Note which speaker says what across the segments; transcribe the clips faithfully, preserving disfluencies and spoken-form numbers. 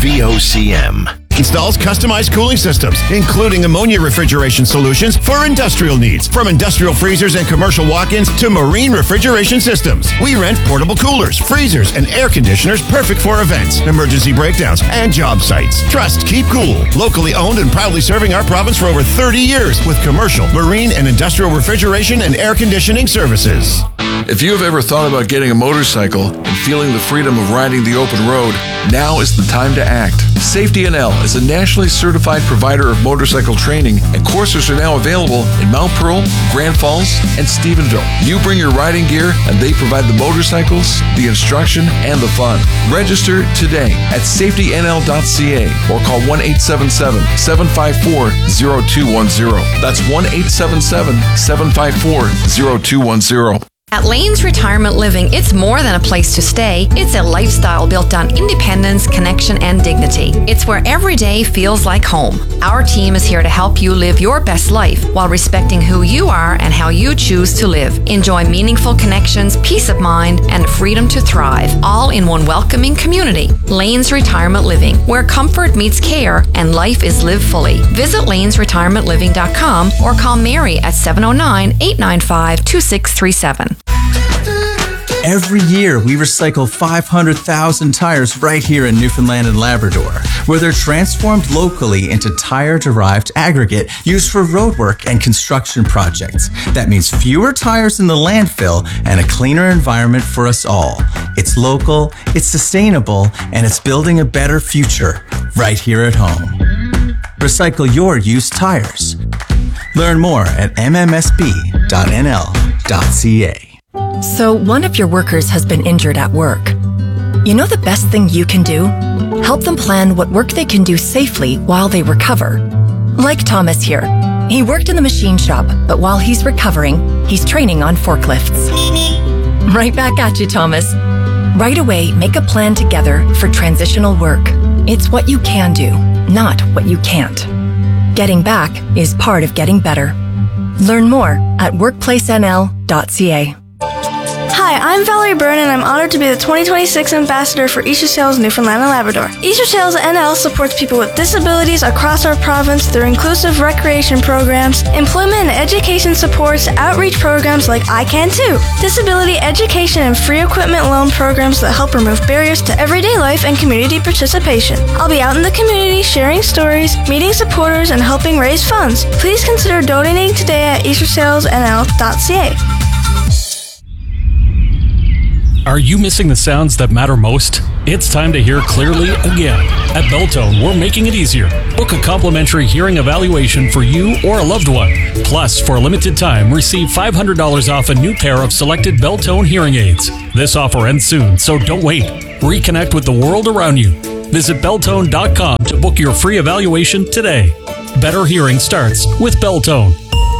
Speaker 1: V O C M installs customized cooling systems, including ammonia refrigeration solutions for industrial needs. From industrial freezers and commercial walk-ins to marine refrigeration systems. We rent portable coolers, freezers, and air conditioners perfect for events, emergency breakdowns, and job sites. Trust Keep Cool. Locally owned and proudly serving our province for over thirty years with commercial, marine, and industrial refrigeration and air conditioning services.
Speaker 2: If you have ever thought about getting a motorcycle and feeling the freedom of riding the open road, now is the time to act. Safety N L is a nationally certified provider of motorcycle training, and courses are now available in Mount Pearl, Grand Falls, and Stephenville. You bring your riding gear, and they provide the motorcycles, the instruction, and the fun. Register today at safety N L dot C A or call one eight seven seven, seven five four, zero two one zero. That's one eight seven seven, seven five four, zero two one zero.
Speaker 3: At Lane's Retirement Living, it's more than a place to stay. It's a lifestyle built on independence, connection, and dignity. It's where every day feels like home. Our team is here to help you live your best life while respecting who you are and how you choose to live. Enjoy meaningful connections, peace of mind, and freedom to thrive, all in one welcoming community. Lane's Retirement Living, where comfort meets care and life is lived fully. Visit lanes retirement living dot com or call Mary at seven oh nine, eight nine five, two six three seven.
Speaker 4: Every year, we recycle five hundred thousand tires right here in Newfoundland and Labrador, where they're transformed locally into tire-derived aggregate used for roadwork and construction projects. That means fewer tires in the landfill and a cleaner environment for us all. It's local, it's sustainable, and it's building a better future right here at home. Recycle your used tires. Learn more at m m s b dot n l dot c a.
Speaker 5: So one of your workers has been injured at work. You know the best thing you can do? Help them plan what work they can do safely while they recover. Like Thomas here. He worked in the machine shop, but while he's recovering, he's training on forklifts. Right back at you, Thomas. Right away, make a plan together for transitional work. It's what you can do, not what you can't. Getting back is part of getting better. Learn more at workplace n l dot c a.
Speaker 6: Hi, I'm Valerie Byrne, and I'm honored to be the twenty twenty-six Ambassador for Easter Sales Newfoundland and Labrador. Easter Sales N L supports people with disabilities across our province through inclusive recreation programs, employment and education supports, outreach programs like I Can Too, disability education and free equipment loan programs that help remove barriers to everyday life and community participation. I'll be out in the community sharing stories, meeting supporters, and helping raise funds. Please consider donating today at easter sales n l dot c a.
Speaker 7: Are you missing the sounds that matter most? It's time to hear clearly again. At Beltone, we're making it easier. Book a complimentary hearing evaluation for you or a loved one. Plus, for a limited time, receive five hundred dollars off a new pair of selected Beltone hearing aids. This offer ends soon, so don't wait. Reconnect with the world around you. Visit beltone dot com to book your free evaluation today. Better hearing starts with Beltone.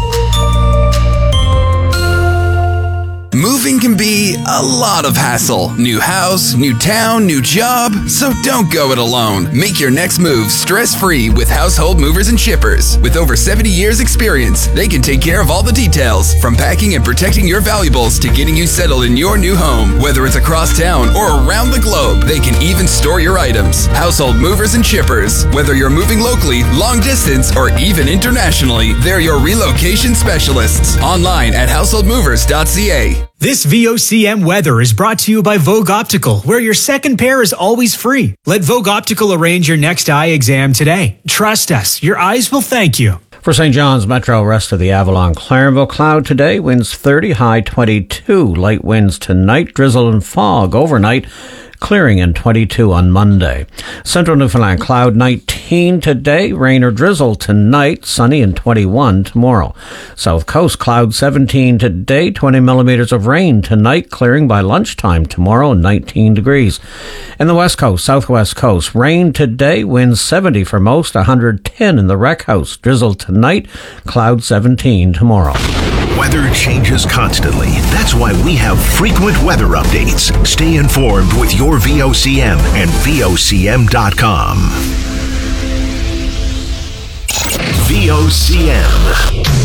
Speaker 8: Moving can be a lot of hassle. New house, new town, new job. So don't go it alone. Make your next move stress-free with Household Movers and Shippers. With over seventy years experience, they can take care of all the details, from packing and protecting your valuables to getting you settled in your new home. Whether it's across town or around the globe, they can even store your items. Household Movers and Shippers. Whether you're moving locally, long distance, or even internationally, they're your relocation specialists. Online at household movers dot c a.
Speaker 9: This V O C M weather is brought to you by Vogue Optical, where your second pair is always free. Let Vogue Optical arrange your next eye exam today. Trust us, your eyes will thank you.
Speaker 10: For Saint John's Metro, rest of the Avalon, Clarenville, cloud today, winds thirty, high twenty-two. Light winds tonight, drizzle and fog overnight. Clearing in twenty-two on Monday. Central Newfoundland, cloud nineteen today, rain or drizzle tonight, sunny and twenty-one tomorrow. South Coast, cloud seventeen today, twenty millimeters of rain tonight, clearing by lunchtime tomorrow, nineteen degrees. In the West Coast, Southwest Coast, rain today, winds seventy for most, one hundred ten in the Rec House. Drizzle tonight, cloud seventeen tomorrow.
Speaker 1: Weather changes constantly. That's why we have frequent weather updates. Stay informed with your V O C M and V O C M dot com. V O C M.